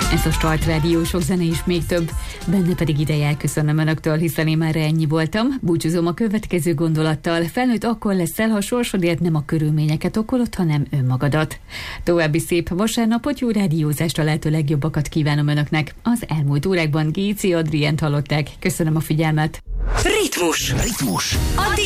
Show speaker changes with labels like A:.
A: Ez a Start Rádió, sok zene és még több. Benne pedig ideje elköszönöm önöktől, hiszen én már ennyi voltam. Búcsúzom a következő gondolattal. Felnőtt akkor leszel, ha sorsodért nem a körülményeket okolod, hanem önmagadat. További szép vasárnapot, jó rádiózást, a lehető legjobbakat kívánom önöknek. Az elmúlt órákban Géci Adrient hallották. Köszönöm a figyelmet.
B: Ritmus.